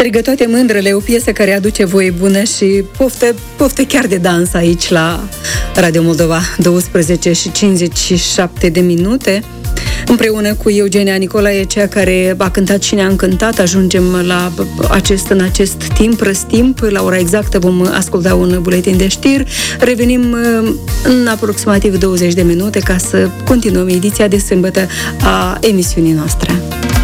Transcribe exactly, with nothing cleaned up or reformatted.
Strigă toate mândrele, o piesă care aduce voie bună și poftă, poftă chiar de dans aici la Radio Moldova, douăsprezece și cincizeci și șapte de minute. Împreună cu Eugenia Nicolae, cea care a cântat și ne-a încântat, ajungem la acest, în acest timp, răstimp. La ora exactă vom asculta un buletin de știri. Revenim în aproximativ douăzeci de minute ca să continuăm ediția de sâmbătă a emisiunii noastre.